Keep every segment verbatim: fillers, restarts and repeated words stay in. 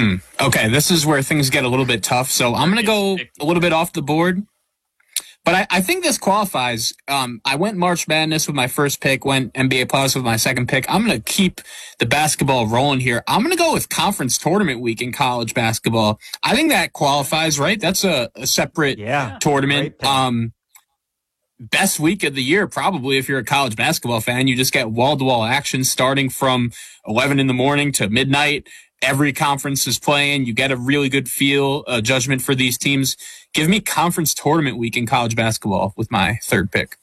Hmm. Okay, this is where things get a little bit tough. So I'm going to go a little bit off the board. But I, I think this qualifies. Um, I went March Madness with my first pick, went N B A Plus with my second pick. I'm going to keep the basketball rolling here. I'm going to go with Conference Tournament Week in college basketball. I think that qualifies, right? That's a, a separate yeah, tournament. Um, best week of the year, probably, if you're a college basketball fan. You just get wall-to-wall action starting from eleven in the morning to midnight. Every conference is playing. You get a really good feel, uh, judgment for these teams. Give me Conference Tournament Week in college basketball with my third pick.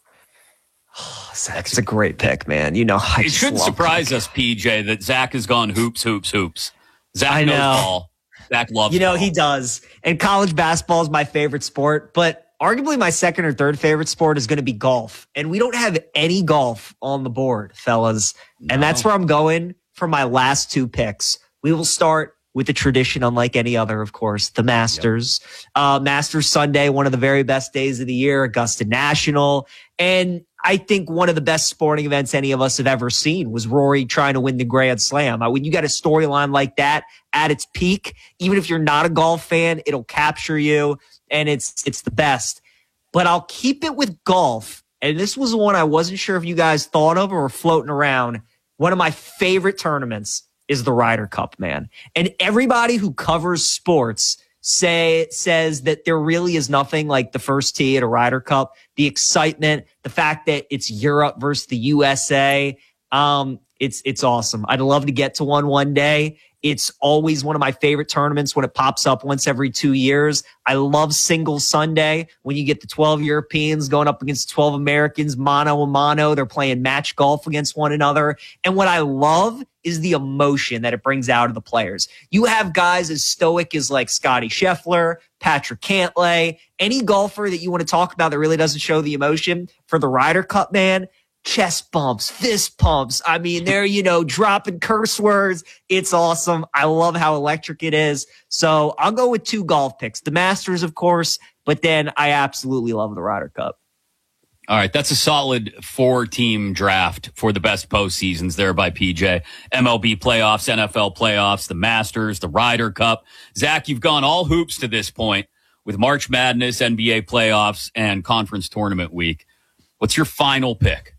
Oh, Zach's a great pick, man. You know, I it shouldn't surprise us, P J, that Zach has gone hoops, hoops, hoops. Zach I knows know. ball. Zach loves You know, ball. he does. And college basketball is my favorite sport, but arguably my second or third favorite sport is going to be golf. And we don't have any golf on the board, fellas. No. And that's where I'm going for my last two picks. We will start with a tradition unlike any other, of course, the Masters. Yep. Uh, Masters Sunday, one of the very best days of the year, Augusta National. And I think one of the best sporting events any of us have ever seen was Rory trying to win the Grand Slam. Uh, when you got a storyline like that at its peak, even if you're not a golf fan, it'll capture you, and it's it's the best. But I'll keep it with golf. And this was one I wasn't sure if you guys thought of or were floating around. One of my favorite tournaments is the Ryder Cup, man. And everybody who covers sports say says that there really is nothing like the first tee at a Ryder Cup. The excitement, the fact that it's Europe versus the U S A, um, it's it's awesome. I'd love to get to one one day. It's always one of my favorite tournaments when it pops up once every two years. I love Single Sunday when you get the twelve Europeans going up against twelve Americans, mano a mano. They're playing match golf against one another. And what I love is the emotion that it brings out of the players. You have guys as stoic as like Scotty Scheffler, Patrick Cantlay, any golfer that you want to talk about that really doesn't show the emotion for the Ryder Cup, man. Chest bumps, fist pumps. I mean, they're, you know, dropping curse words. It's awesome. I love how electric it is. So I'll go with two golf picks. The Masters, of course, but then I absolutely love the Ryder Cup. All right, that's a solid four-team draft for the best postseasons there by P J. M L B playoffs, N F L playoffs, the Masters, the Ryder Cup. Zach, you've gone all hoops to this point with March Madness, N B A playoffs, and Conference Tournament Week. What's your final pick?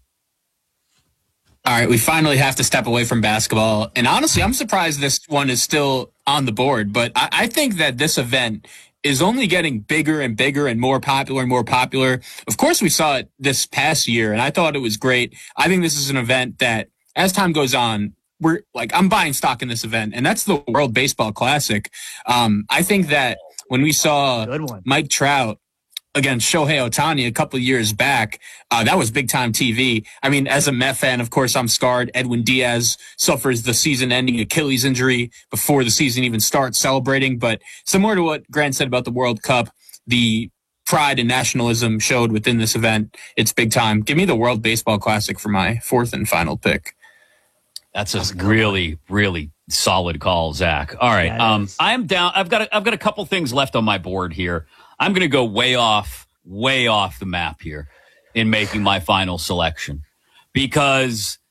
All right, we finally have to step away from basketball. And honestly, I'm surprised this one is still on the board. But I, I think that this event is only getting bigger and bigger and more popular and more popular. Of course, we saw it this past year, and I thought it was great. I think this is an event that, as time goes on, we're like, I'm buying stock in this event, and that's the World Baseball Classic. Um, I think that when we saw Mike Trout against Shohei Ohtani a couple of years back, uh, that was big-time T V. I mean, as a Met fan, of course, I'm scarred. Edwin Diaz suffers the season-ending Achilles injury before the season even starts, celebrating. But similar to what Grant said about the World Cup, the pride and nationalism showed within this event. It's big time. Give me the World Baseball Classic for my fourth and final pick. That's a really, really solid call, Zach. All right, Yeah, um, I'm down. I've got a, I've got a couple things left on my board here. I'm going to go way off, way off the map here in making my final selection because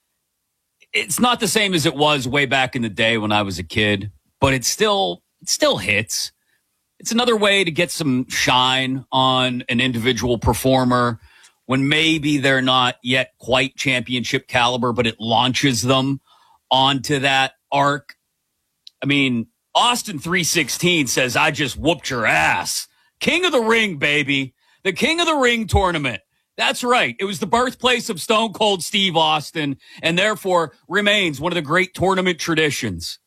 it's not the same as it was way back in the day when I was a kid, but it still, it still hits. It's another way to get some shine on an individual performer when maybe they're not yet quite championship caliber, but it launches them onto that arc. I mean, Austin three sixteen says, I just whooped your ass. King of the Ring, baby. The King of the Ring tournament. That's right. It was the birthplace of Stone Cold Steve Austin and therefore remains one of the great tournament traditions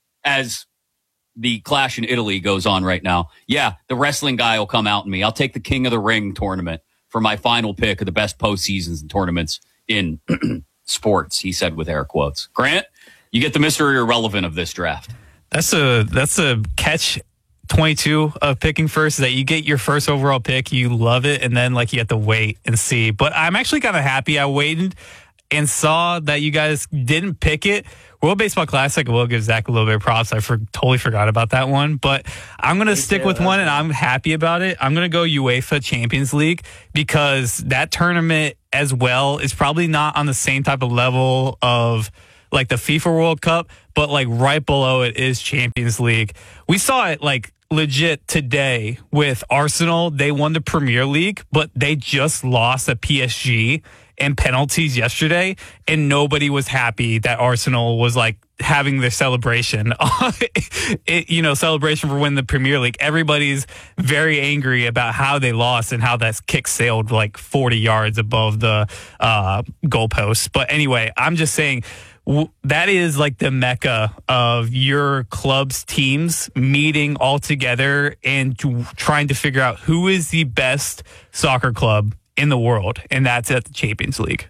as the Clash in Italy goes on right now. Yeah, the wrestling guy will come out in me. I'll take the King of the Ring tournament for my final pick of the best postseasons and tournaments in sports, he said with air quotes. Grant, you get the Mister Irrelevant of this draft. That's a that's a catch twenty-two of picking first, that you get your first overall pick, you love it, and then like you have to wait and see. But I'm actually kind of happy I waited and saw that you guys didn't pick it. World Baseball Classic, I will give Zach a little bit of props. I for, totally forgot about that one. But I'm going to stick too, with one, and I'm happy about it. I'm going to go UEFA Champions League because that tournament as well is probably not on the same type of level of like the FIFA World Cup, but like right below it is Champions League. We saw it like legit today with Arsenal. They won the Premier League, but they just lost at P S G in penalties yesterday, and nobody was happy that Arsenal was like having their celebration, it, you know, celebration for winning the Premier League. Everybody's very angry about how they lost and how that kick sailed like forty yards above the uh, goalpost. But anyway, I'm just saying w- that is like the mecca of your club's teams meeting all together and to, trying to figure out who is the best soccer club in the world, and that's at the Champions League.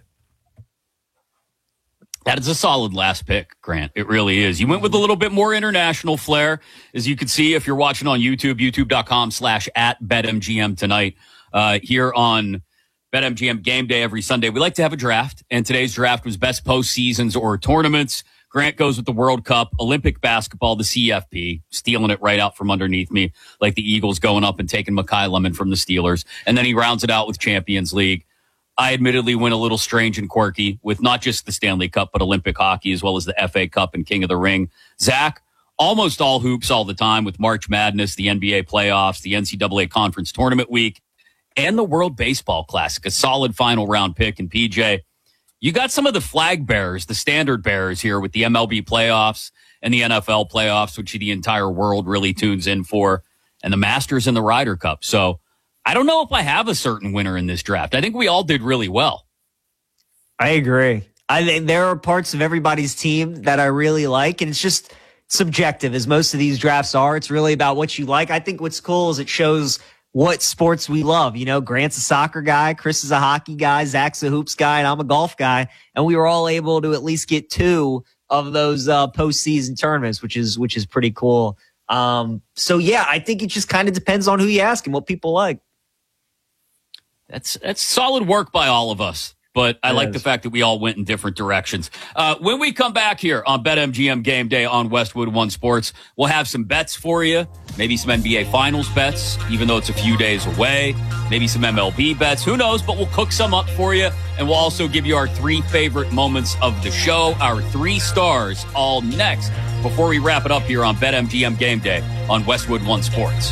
That is a solid last pick, Grant. It really is. You went with a little bit more international flair. As you can see, if you're watching on YouTube, youtube.com slash at BetMGM tonight. Uh, here on BetMGM Game Day every Sunday, we like to have a draft, and today's draft was best postseasons or tournaments. Grant goes with the World Cup, Olympic basketball, the C F P, stealing it right out from underneath me, like the Eagles going up and taking Mekhi Lemon from the Steelers. And then he rounds it out with Champions League. I admittedly went a little strange and quirky with not just the Stanley Cup, but Olympic hockey, as well as the F A Cup and King of the Ring. Zach, almost all hoops all the time with March Madness, the N B A playoffs, the N C double A Conference Tournament Week, and the World Baseball Classic, a solid final round pick. And P J, you got some of the flag bearers, the standard bearers here with the M L B playoffs and the N F L playoffs, which the entire world really tunes in for, and the Masters and the Ryder Cup. So I don't know if I have a certain winner in this draft. I think we all did really well. I agree. I think there are parts of everybody's team that I really like, and it's just subjective, as most of these drafts are. It's really about what you like. I think what's cool is it shows what sports we love. You know, Grant's a soccer guy, Chris is a hockey guy, Zach's a hoops guy, and I'm a golf guy. And we were all able to at least get two of those uh, postseason tournaments, which is which is pretty cool. Um, so, yeah, I think it just kind of depends on who you ask and what people like. That's that's solid work by all of us. But I it like is. the fact that we all went in different directions. Uh, when we come back here on BetMGM Game Day on Westwood One Sports, we'll have some bets for you. Maybe some N B A Finals bets, even though it's a few days away. Maybe some M L B bets. Who knows? But we'll cook some up for you. And we'll also give you our three favorite moments of the show, our three stars, all next, before we wrap it up here on BetMGM Game Day on Westwood One Sports.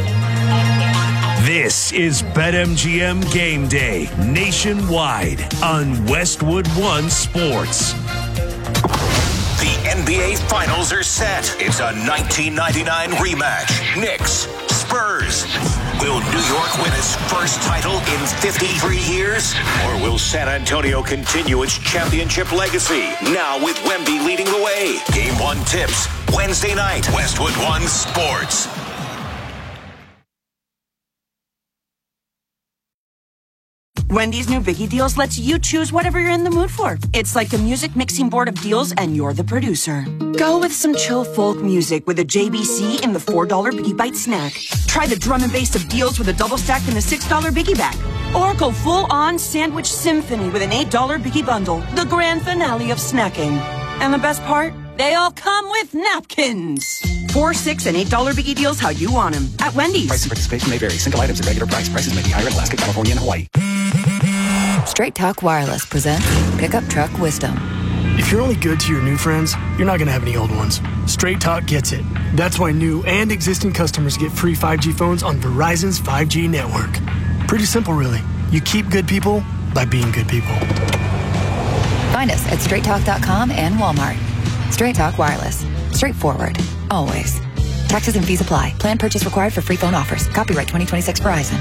This is BetMGM Game Day nationwide on Westwood One Sports. The N B A Finals are set. It's a nineteen ninety-nine rematch. Knicks, Spurs. Will New York win its first title in fifty-three years? Or will San Antonio continue its championship legacy? Now with Wemby leading the way. Game one tips Wednesday night. Westwood One Sports. Wendy's new Biggie Deals lets you choose whatever you're in the mood for. It's like a music mixing board of deals, and you're the producer. Go with some chill folk music with a J B C in the four dollar Biggie Bite snack. Try the drum and bass of deals with a double stack in the six dollar Biggie Bag. Or go full-on sandwich symphony with an eight dollar Biggie Bundle, the grand finale of snacking. And the best part? They all come with napkins. Four, six, and eight dollar Biggie Deals how you want them at Wendy's. Price and participation may vary. Single items at regular price. Prices may be higher in Alaska, California, and Hawaii. Straight Talk Wireless presents Pickup Truck Wisdom. If you're only good to your new friends, you're not going to have any old ones. Straight Talk gets it. That's why new and existing customers get free five G phones on Verizon's five G network. Pretty simple, really. You keep good people by being good people. Find us at straight talk dot com and Walmart. Straight Talk Wireless. Straightforward. Always. Taxes and fees apply. Plan purchase required for free phone offers. Copyright twenty twenty-six Verizon.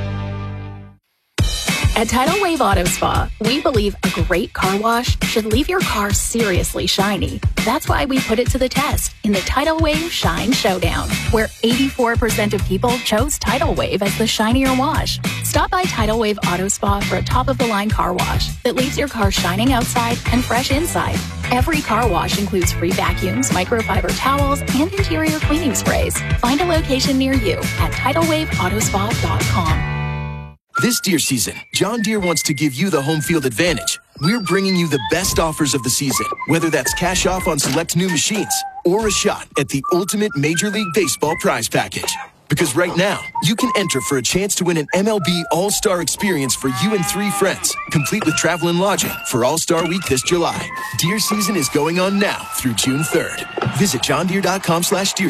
At Tidal Wave Auto Spa, we believe a great car wash should leave your car seriously shiny. That's why we put it to the test in the Tidal Wave Shine Showdown, where eighty-four percent of people chose Tidal Wave as the shinier wash. Stop by Tidal Wave Auto Spa for a top-of-the-line car wash that leaves your car shining outside and fresh inside. Every car wash includes free vacuums, microfiber towels, and interior cleaning sprays. Find a location near you at tidal wave auto spa dot com. This Deere season, John Deere wants to give you the home field advantage. We're bringing you the best offers of the season, whether that's cash off on select new machines or a shot at the ultimate Major League Baseball prize package. Because right now, you can enter for a chance to win an M L B All-Star experience for you and three friends, complete with travel and lodging for All-Star Week this July. Deer season is going on now through June third. Visit johndeere.com slash deer